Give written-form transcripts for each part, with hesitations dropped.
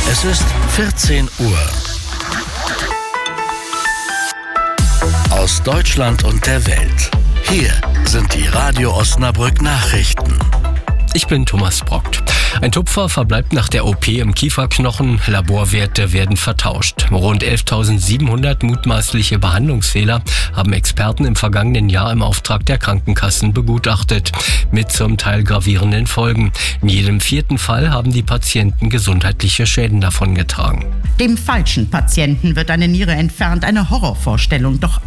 Es ist 14 Uhr. Aus Deutschland und der Welt. Hier sind die Radio Osnabrück Nachrichten. Ich bin Thomas Brockt. Ein Tupfer verbleibt nach der OP im Kieferknochen. Laborwerte werden vertauscht. Rund 11.700 mutmaßliche Behandlungsfehler haben Experten im vergangenen Jahr im Auftrag der Krankenkassen begutachtet. Mit zum Teil gravierenden Folgen. In jedem 4. Fall haben die Patienten gesundheitliche Schäden davongetragen. Dem falschen Patienten wird eine Niere entfernt. Eine Horrorvorstellung. Doch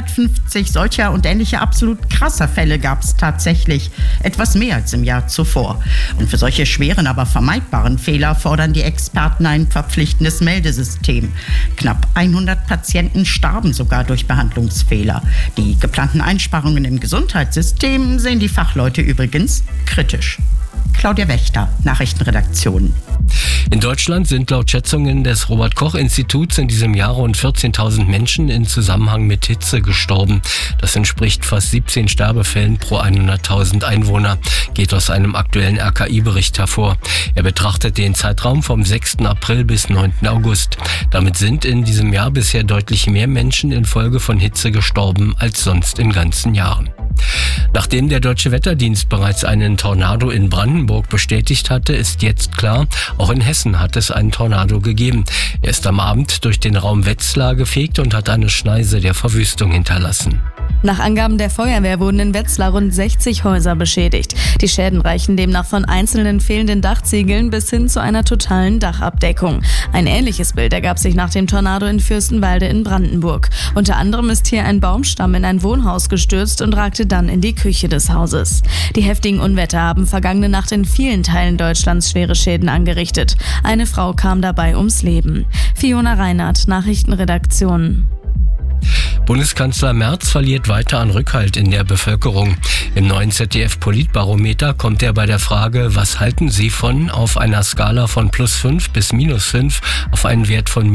150 solcher und ähnlicher absolut krasser Fälle gab es tatsächlich. Etwas mehr als im Jahr zuvor. Und für solche schweren, aber vermeidbaren Fehler fordern die Experten ein verpflichtendes Meldesystem. Knapp 100 Patienten starben sogar durch Behandlungsfehler. Die geplanten Einsparungen im Gesundheitssystem sehen die Fachleute übrigens kritisch. Claudia Wächter, Nachrichtenredaktion. In Deutschland sind laut Schätzungen des Robert-Koch-Instituts in diesem Jahr rund 14.000 Menschen in Zusammenhang mit Hitze gestorben. Das entspricht fast 17 Sterbefällen pro 100.000 Einwohner, geht aus einem aktuellen RKI-Bericht hervor. Er betrachtet den Zeitraum vom 6. April bis 9. August. Damit sind in diesem Jahr bisher deutlich mehr Menschen infolge von Hitze gestorben als sonst in ganzen Jahren. Nachdem der Deutsche Wetterdienst bereits einen Tornado in Brandenburg bestätigt hatte, ist jetzt klar, auch in Hessen hat es einen Tornado gegeben. Er ist am Abend durch den Raum Wetzlar gefegt und hat eine Schneise der Verwüstung hinterlassen. Nach Angaben der Feuerwehr wurden in Wetzlar rund 60 Häuser beschädigt. Die Schäden reichen demnach von einzelnen fehlenden Dachziegeln bis hin zu einer totalen Dachabdeckung. Ein ähnliches Bild ergab sich nach dem Tornado in Fürstenwalde in Brandenburg. Unter anderem ist hier ein Baumstamm in ein Wohnhaus gestürzt und ragte dann in die Küche des Hauses. Die heftigen Unwetter haben vergangene Nacht in vielen Teilen Deutschlands schwere Schäden angerichtet. Eine Frau kam dabei ums Leben. Fiona Reinhardt, Nachrichtenredaktion. Bundeskanzler Merz verliert weiter an Rückhalt in der Bevölkerung. Im neuen ZDF-Politbarometer kommt er bei der Frage, was halten Sie von, auf einer Skala von +5 bis -5 auf einen Wert von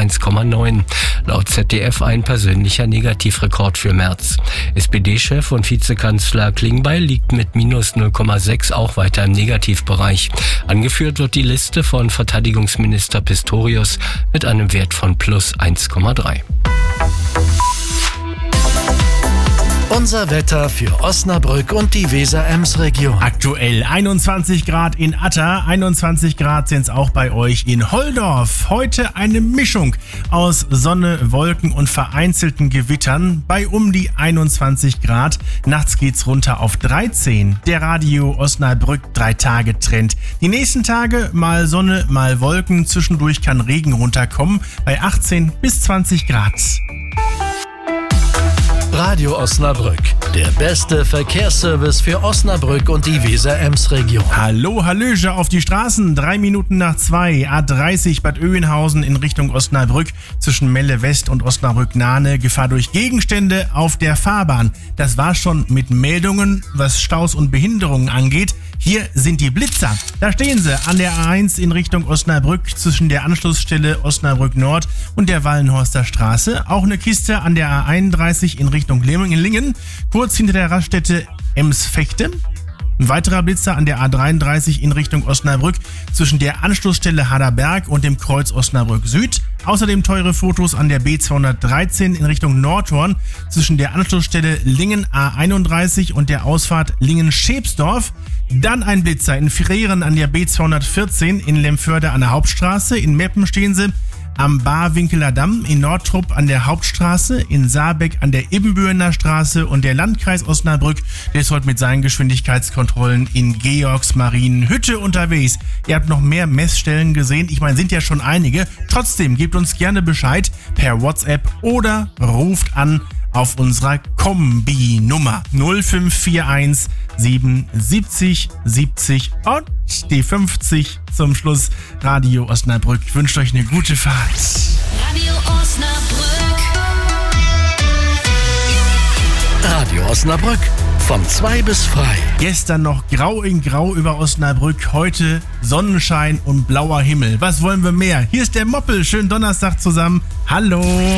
-1,9. Laut ZDF ein persönlicher Negativrekord für Merz. SPD-Chef und Vizekanzler Klingbeil liegt mit -0,6 auch weiter im Negativbereich. Angeführt wird die Liste von Verteidigungsminister Pistorius mit einem Wert von +1,3. Unser Wetter für Osnabrück und die Weser-Ems-Region. Aktuell 21 Grad in Atta, 21 Grad sind es auch bei euch in Holdorf. Heute eine Mischung aus Sonne, Wolken und vereinzelten Gewittern bei um die 21 Grad. Nachts geht's runter auf 13. Der Radio Osnabrück 3-Tage-Trend. Die nächsten Tage mal Sonne, mal Wolken. Zwischendurch kann Regen runterkommen bei 18 bis 20 Grad. Radio Osnabrück, der beste Verkehrsservice für Osnabrück und die Weser-Ems-Region. Hallo, Hallöche auf die Straßen. 3 Minuten nach 2. A30 Bad Oeynhausen in Richtung Osnabrück zwischen Melle West und Osnabrück-Nahne. Gefahr durch Gegenstände auf der Fahrbahn. Das war schon mit Meldungen, was Staus und Behinderungen angeht. Hier sind die Blitzer. Da stehen sie an der A1 in Richtung Osnabrück zwischen der Anschlussstelle Osnabrück Nord und der Wallenhorster Straße. Auch eine Kiste an der A31 in Richtung Lingen, kurz hinter der Raststätte Ems-Vechte. Ein weiterer Blitzer an der A33 in Richtung Osnabrück zwischen der Anschlussstelle Haderberg und dem Kreuz Osnabrück Süd. Außerdem teure Fotos an der B213 in Richtung Nordhorn zwischen der Anschlussstelle Lingen A31 und der Ausfahrt Lingen-Schebsdorf. Dann ein Blitzer in Freren an der B214 in Lemförde an der Hauptstraße. In Meppen stehen sie am Barwinkeler Damm, in Nordtrupp an der Hauptstraße, in Saarbeck an der Ibbenbürener Straße und der Landkreis Osnabrück, der ist heute mit seinen Geschwindigkeitskontrollen in Georgsmarienhütte unterwegs. Ihr habt noch mehr Messstellen gesehen, ich meine, sind ja schon einige. Trotzdem gebt uns gerne Bescheid per WhatsApp oder ruft an auf unserer Kombi-Nummer 0541 77 70 und die 50 zum Schluss. Radio Osnabrück wünscht euch eine gute Fahrt. Radio Osnabrück. Radio Osnabrück, von 2 bis frei. Gestern noch grau in grau über Osnabrück, heute Sonnenschein und blauer Himmel. Was wollen wir mehr? Hier ist der Moppel, schönen Donnerstag zusammen. Hallo.